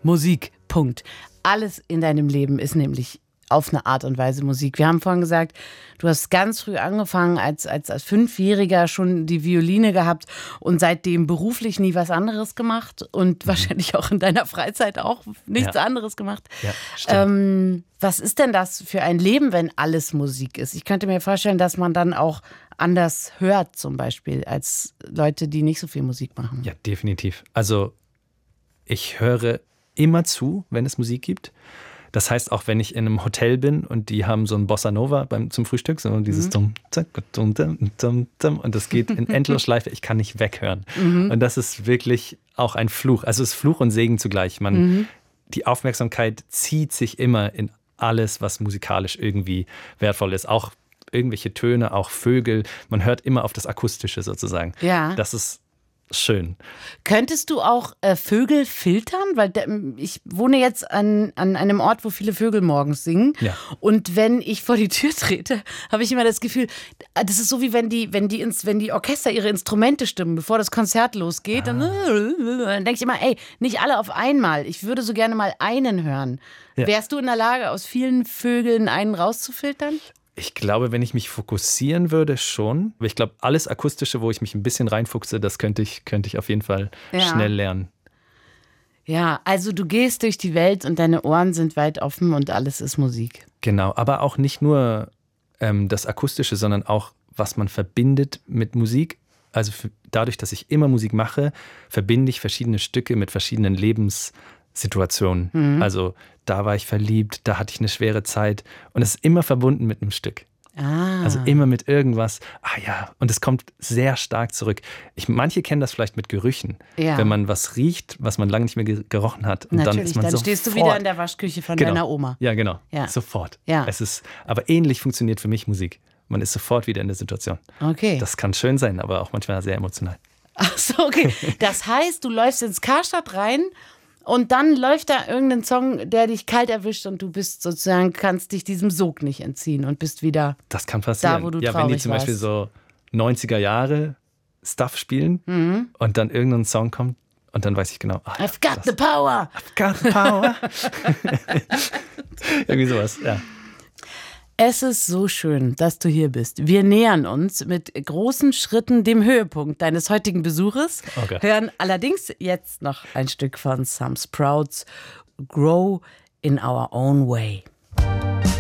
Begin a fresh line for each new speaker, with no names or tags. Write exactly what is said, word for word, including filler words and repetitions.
Musik. Punkt. Alles in deinem Leben ist nämlich auf eine Art und Weise Musik. Wir haben vorhin gesagt, du hast ganz früh angefangen, als, als, als Fünfjähriger schon die Violine gehabt und seitdem beruflich nie was anderes gemacht und mhm. wahrscheinlich auch in deiner Freizeit auch nichts ja. anderes gemacht.
Ja,
ähm, was ist denn das für ein Leben, wenn alles Musik ist? Ich könnte mir vorstellen, dass man dann auch anders hört zum Beispiel, als Leute, die nicht so viel Musik machen.
Ja, definitiv. Also ich höre immer zu, wenn es Musik gibt. Das heißt, auch wenn ich in einem Hotel bin und die haben so ein Bossa Nova beim, zum Frühstück, so dieses mhm. Dum, dum, dum, dum, und das geht in Endlosschleife, ich kann nicht weghören. Mhm. Und das ist wirklich auch ein Fluch. Also es ist Fluch und Segen zugleich. Man, mhm. die Aufmerksamkeit zieht sich immer in alles, was musikalisch irgendwie wertvoll ist. Auch irgendwelche Töne, auch Vögel. Man hört immer auf das Akustische sozusagen.
Ja.
Das ist schön.
Könntest du auch äh, Vögel filtern? Weil der, ich wohne jetzt an, an einem Ort, wo viele Vögel morgens singen. Ja. Und wenn ich vor die Tür trete, habe ich immer das Gefühl, das ist so wie wenn die, wenn die, wenn die Orchester ihre Instrumente stimmen, bevor das Konzert losgeht. Ah. Dann, dann denke ich immer, ey, nicht alle auf einmal. Ich würde so gerne mal einen hören. Ja. Wärst du in der Lage, aus vielen Vögeln einen rauszufiltern?
Ich glaube, wenn ich mich fokussieren würde, schon. Aber ich glaube, alles Akustische, wo ich mich ein bisschen reinfuchse, das könnte ich, könnte ich auf jeden Fall ja. schnell lernen.
Ja, also du gehst durch die Welt und deine Ohren sind weit offen und alles ist Musik.
Genau, aber auch nicht nur ähm, das Akustische, sondern auch, was man verbindet mit Musik. Also für, dadurch, dass ich immer Musik mache, verbinde ich verschiedene Stücke mit verschiedenen Lebenssituationen. Mhm. Also da war ich verliebt, da hatte ich eine schwere Zeit. Und es ist immer verbunden mit einem Stück.
Ah.
Also immer mit irgendwas. Ah ja, und es kommt sehr stark zurück. Ich, manche kennen das vielleicht mit Gerüchen. Ja. Wenn man was riecht, was man lange nicht mehr gerochen hat. Und
Natürlich,
dann ist man
dann
sofort,
stehst du wieder in der Waschküche von
genau.
deiner Oma.
Ja, genau.
Ja.
Sofort.
Ja.
Es ist, aber ähnlich funktioniert für mich Musik. Man ist sofort wieder in der Situation.
Okay.
Das kann schön sein, aber auch manchmal sehr emotional.
Ach so, okay. Das heißt, du läufst ins Karstadt rein und dann läuft da irgendein Song, der dich kalt erwischt und du bist sozusagen, kannst dich diesem Sog nicht entziehen und bist wieder
das kann passieren.
Da, wo du
ja,
traurig
wenn die zum
warst.
Beispiel so neunziger Jahre Stuff spielen mhm. und dann irgendein Song kommt und dann weiß ich genau, ach,
I've got
das,
the power.
I've got the power. Irgendwie sowas, ja.
Es ist so schön, dass du hier bist. Wir nähern uns mit großen Schritten dem Höhepunkt deines heutigen Besuches,
okay.
hören allerdings jetzt noch ein Stück von Some Sprouts, Grow in Our Own Way.